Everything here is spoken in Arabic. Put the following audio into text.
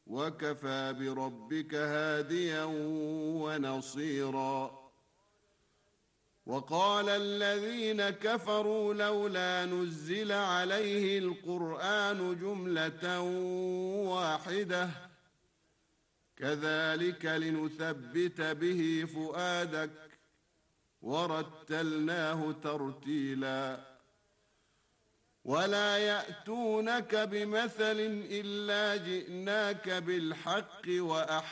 وكفى بربك هاديا ونصيرا. وقال الذين كفروا لولا نزل عليه القرآن جملة واحدة كذلك لنثبت به فؤادك ورتلناه ترتيلا. ولا يأتونك بمثل إلا جئناك بالحق وأحسن